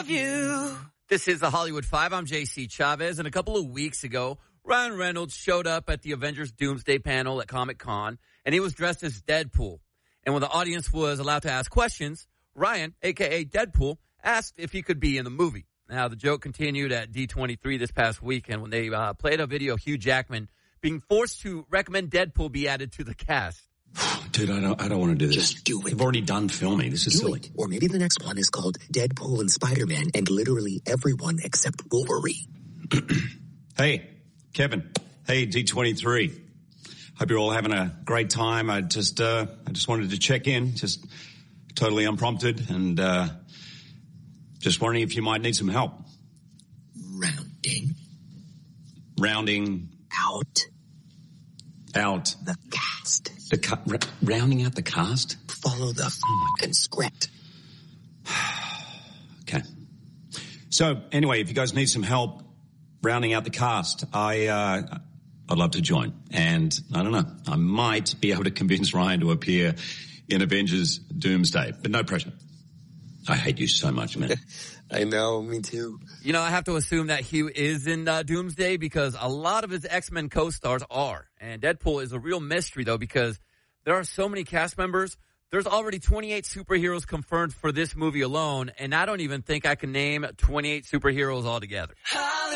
of you. This is the Hollywood Five. I'm JC Chavez, and a couple of weeks ago, Ryan Reynolds showed up at the Avengers Doomsday panel at Comic-Con, and he was dressed as Deadpool. And when the audience was allowed to ask questions, Ryan, a.k.a. Deadpool, asked if he could be in the movie. Now, the joke continued at D23 this past weekend when they played a video of Hugh Jackman being forced to recommend Deadpool be added to the cast. Dude, I don't want to do this. Just do it. We've already done filming. This is silly. Or maybe the next one is called Deadpool and Spider-Man and literally everyone except Wolverine. Hey, Kevin. Hey, D23. Hope you're all having a great time. I just wanted to check in, just totally unprompted, and just wondering if you might need some help. Rounding out the cast. Rounding out the cast? Follow the and script. Okay. So anyway, if you guys need some help rounding out the cast, I'd love to join. And I don't know, I might be able to convince Ryan to appear in Avengers Doomsday, but no pressure. I hate you so much, man. I know, me too. You know, I have to assume that Hugh is in Doomsday because a lot of his X-Men co-stars are. And Deadpool is a real mystery, though, because there are so many cast members. There's already 28 superheroes confirmed for this movie alone, and I don't even think I can name 28 superheroes altogether.